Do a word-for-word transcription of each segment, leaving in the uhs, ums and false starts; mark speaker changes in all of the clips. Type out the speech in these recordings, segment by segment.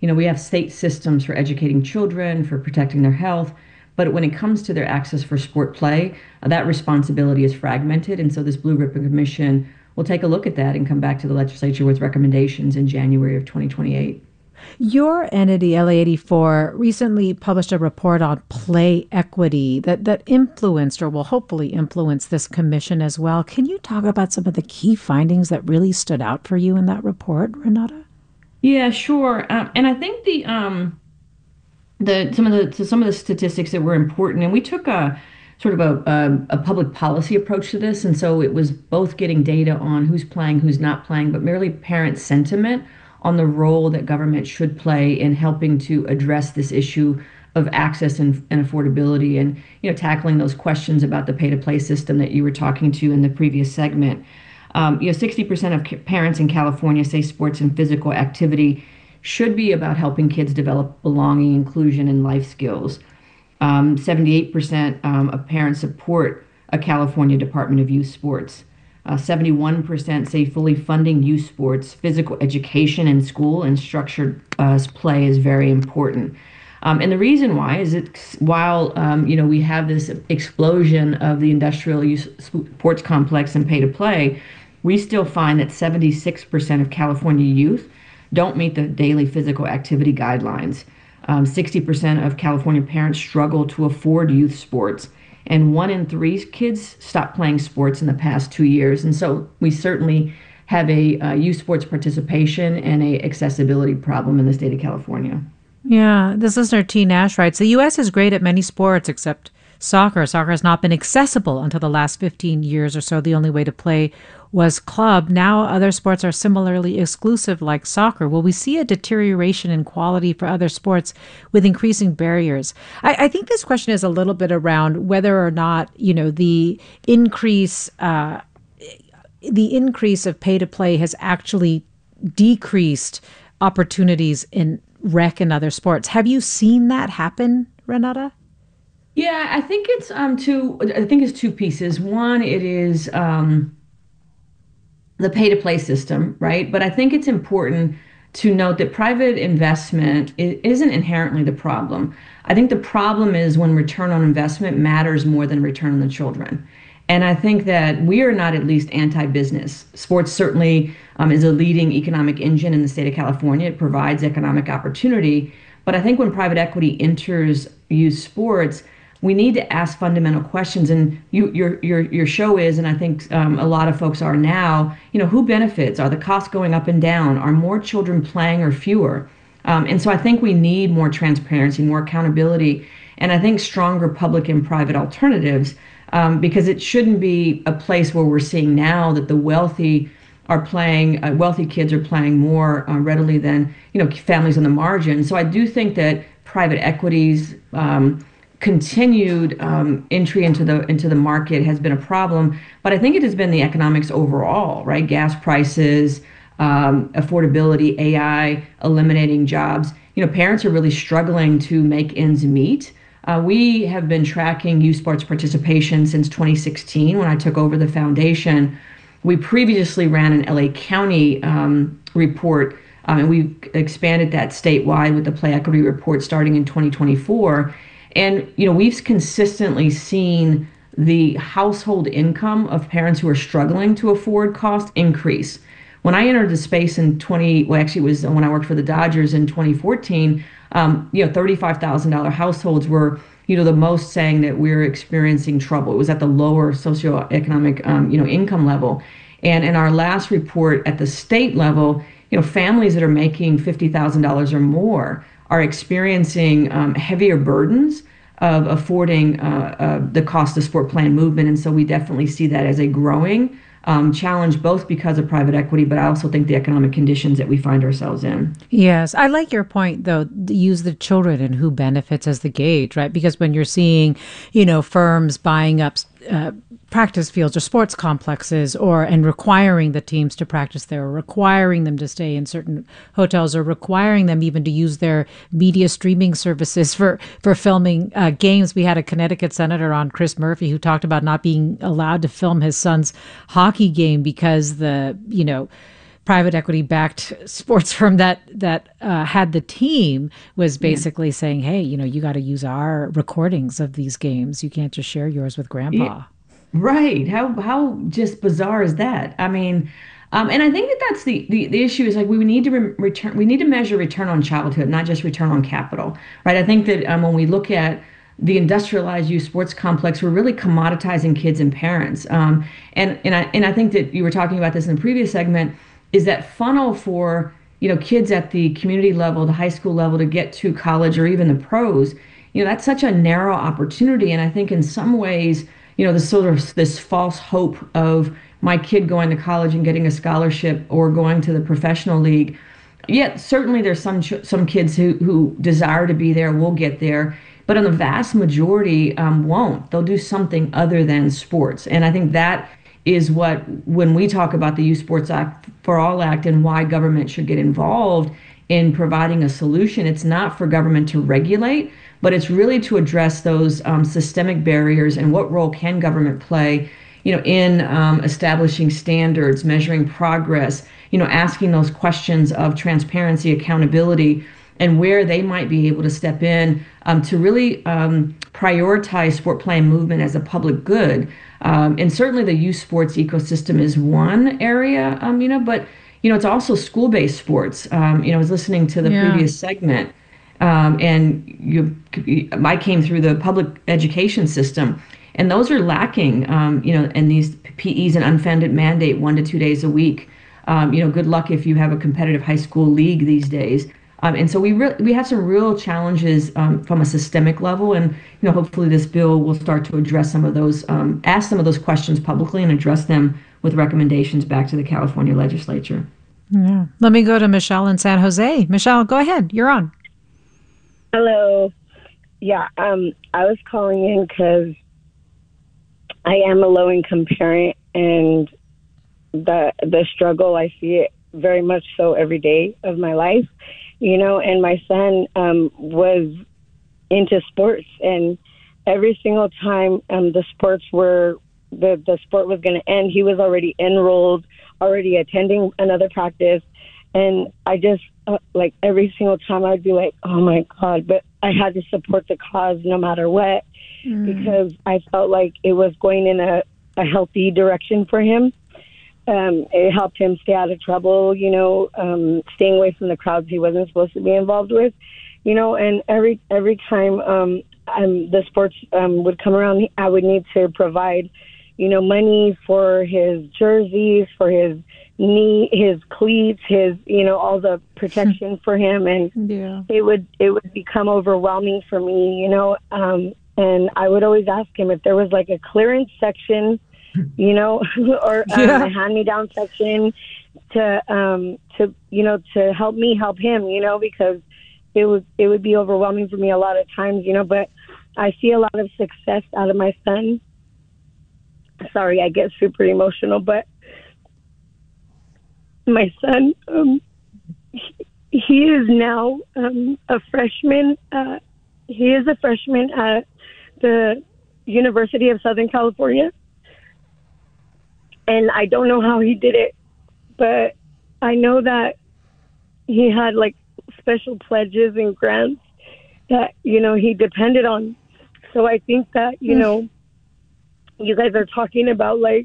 Speaker 1: You know, we have state systems for educating children, for protecting their health. But when it comes to their access for sport play, uh, that responsibility is fragmented. And so this Blue Ribbon Commission will take a look at that and come back to the legislature with recommendations in January of twenty twenty-eight.
Speaker 2: Your entity, L A eighty-four, recently published a report on play equity that, that influenced or will hopefully influence this commission as well. Can you talk about some of the key findings that really stood out for you in that report, Renata?
Speaker 1: Yeah, sure. Um, and I think the um, the some of the so some of the statistics that were important, and we took a sort of a, a a public policy approach to this, and so it was both getting data on who's playing, who's not playing, but merely parent sentiment on the role that government should play in helping to address this issue of access and, and affordability, and you know tackling those questions about the pay-to-play system that you were talking to in the previous segment. Um, you know, sixty percent of parents in California say sports and physical activity should be about helping kids develop belonging, inclusion, and life skills. Um, seventy-eight percent um, of parents support a California Department of Youth Sports. Uh, seventy-one percent say fully funding youth sports, physical education in school, and structured uh, play is very important. Um, and the reason why is that while um, you know we have this explosion of the industrial youth sports complex and pay to play, we still find that seventy-six percent of California youth don't meet the daily physical activity guidelines. Um, sixty percent of California parents struggle to afford youth sports, and one in three kids stopped playing sports in the past two years. And so we certainly have a uh, youth sports participation and a accessibility problem in the state of California.
Speaker 2: Yeah, this listener T. Nash writes, the U S is great at many sports except soccer. Soccer has not been accessible until the last fifteen years or so. The only way to play was club. Now other sports are similarly exclusive like soccer. Will we see a deterioration in quality for other sports with increasing barriers? I, I think this question is a little bit around whether or not, you know, the increase, uh, the increase of pay to play has actually decreased opportunities in rec and other sports. Have you seen that happen, Renata?
Speaker 1: Yeah, I think it's um two. I think it's two pieces. One, it is um, the pay-to-play system, right? But I think it's important to note that private investment i- isn't inherently the problem. I think the problem is when return on investment matters more than return on the children. And I think that we are not at least anti-business. Sports certainly um, is a leading economic engine in the state of California. It provides economic opportunity. But I think when private equity enters youth sports, we need to ask fundamental questions. And you, your your your show is, and I think um, a lot of folks are now, you know, who benefits? Are the costs going up and down? Are more children playing or fewer? Um, and so I think we need more transparency, more accountability, and I think stronger public and private alternatives, um, because it shouldn't be a place where we're seeing now that the wealthy are playing, uh, wealthy kids are playing more uh, readily than, you know, families on the margin. So I do think that private equities, um, continued um, entry into the into the market has been a problem, but I think it has been the economics overall, right? Gas prices, um, affordability, A I, eliminating jobs. You know, parents are really struggling to make ends meet. Uh, we have been tracking youth sports participation since twenty sixteen when I took over the foundation. We previously ran an L A County um, report, um, and we've expanded that statewide with the Play Equity Report starting in twenty twenty-four. And, you know, we've consistently seen the household income of parents who are struggling to afford cost increase. When I entered the space in twenty, well, actually it was when I worked for the Dodgers in twenty fourteen, um, you know, thirty-five thousand dollars households were, you know, the most saying that we're experiencing trouble. It was at the lower socioeconomic, um, you know, income level. And in our last report at the state level, you know, families that are making fifty thousand dollars or more are experiencing um, heavier burdens of affording uh, uh, the cost of sport plan movement. And so we definitely see that as a growing um, challenge, both because of private equity, but I also think the economic conditions that we find ourselves in.
Speaker 2: Yes, I like your point, though. Use the children and who benefits as the gauge, right? Because when you're seeing, you know, firms buying up uh, practice fields or sports complexes, or and requiring the teams to practice there, or requiring them to stay in certain hotels, or requiring them even to use their media streaming services for for filming uh, games. We had a Connecticut senator on, Chris Murphy, who talked about not being allowed to film his son's hockey game because the, you know, private equity backed sports firm that that uh, had the team was
Speaker 1: Yeah.
Speaker 2: basically saying, "Hey, you know, you got to use our recordings of these games. You can't just share yours with
Speaker 1: Yeah.
Speaker 2: grandpa."
Speaker 1: Right. How how just bizarre is that? I mean, um, and I think that that's the, the the issue is like we need to re return we need to measure return on childhood, not just return on capital, right? I think that um, when we look at the industrialized youth sports complex, we're really commoditizing kids and parents. Um, and and I and I think that you were talking about this in the previous segment, is that funnel for you know kids at the community level, the high school level to get to college or even the pros. You know, that's such a narrow opportunity, and I think in some ways you know, the sort of this false hope of my kid going to college and getting a scholarship or going to the professional league. Yet certainly there's some some kids who who desire to be there, will get there, but on the vast majority um, won't. They'll do something other than sports, and I think that is what when we talk about the Youth Sports Act for All Act and why government should get involved in providing a solution. It's not for government to regulate, but it's really to address those um, systemic barriers and what role can government play, you know, in um, establishing standards, measuring progress, you know, asking those questions of transparency, accountability, and where they might be able to step in um, to really um, prioritize sport play and movement as a public good. Um, and certainly the youth sports ecosystem is one area, um, you know, but, you know, it's also school-based sports. Um, you know, I was listening to the
Speaker 2: Yeah.
Speaker 1: previous segment um, and you, I came through the public education system, and those are lacking, um, you know, and these P Es an unfunded mandate one to two days a week. Um, you know, good luck if you have a competitive high school league these days. Um, and so we re we have some real challenges um, from a systemic level, and you know, hopefully this bill will start to address some of those, um, ask some of those questions publicly, and address them with recommendations back to the California legislature.
Speaker 2: Yeah. Let me go to Michelle in San Jose. Michelle, go ahead. You're on.
Speaker 3: Hello. Yeah, um, I was calling in because I am a low-income parent, and the the struggle, I see it very much so every day of my life, you know. And my son um, was into sports, and every single time um, the sports were the the sport was going to end, he was already enrolled, already attending another practice. And I just, uh, like, every single time I'd be like, oh, my God, but I had to support the cause no matter what, mm. because I felt like it was going in a, a healthy direction for him. Um, it helped him stay out of trouble, you know, um, staying away from the crowds he wasn't supposed to be involved with, you know. And every every time um, um, the sports um, would come around, I would need to provide, you know, money for his jerseys, for his knee, his cleats, his, you know, all the protection for him. And yeah. it would, it would become overwhelming for me, you know. Um, and I would always ask him if there was like a clearance section, you know, or um, yeah. a hand-me-down section to, um, to, you know, to help me help him, you know, because it would, it would be overwhelming for me a lot of times, you know. But I see a lot of success out of my son. Sorry, I get super emotional, but my son, um, he, he is now um, a freshman. Uh, he is a freshman at the University of Southern California. And I don't know how he did it, but I know that he had like special pledges and grants that, you know, he depended on. So I think that, you know, you guys are talking about like,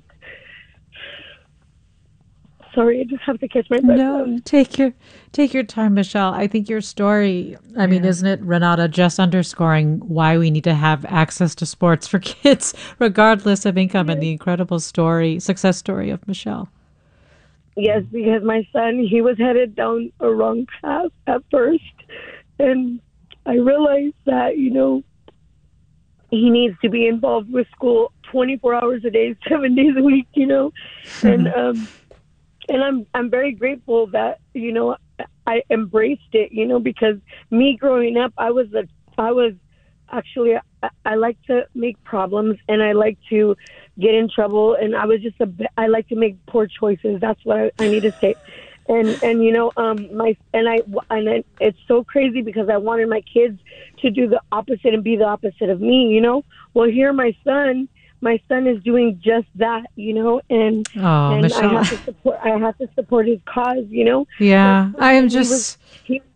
Speaker 3: sorry, I just have to catch my breath.
Speaker 2: No, take your take your time, Michelle. I think your story, I yeah. mean, isn't it, Renata, just underscoring why we need to have access to sports for kids, regardless of income, yeah. and the incredible story, success story of Michelle.
Speaker 3: Yes, because my son, he was headed down a wrong path at first. And I realized that, you know, he needs to be involved with school twenty-four hours a day, seven days a week, you know. And um And I'm I'm very grateful that, you know, I embraced it, you know, because me growing up, I was a I was actually I, I like to make problems, and I like to get in trouble, and I was just a I like to make poor choices. That's what I, I need to say. And and you know um my and I and I, it's so crazy because I wanted my kids to do the opposite and be the opposite of me, you know. Well, here my son, my son is doing just that, you know, and
Speaker 2: Oh,
Speaker 3: and I
Speaker 2: Michelle.
Speaker 3: have to support I have to support his cause, you know.
Speaker 2: Yeah,
Speaker 3: But
Speaker 2: I am
Speaker 3: he
Speaker 2: just.
Speaker 3: was he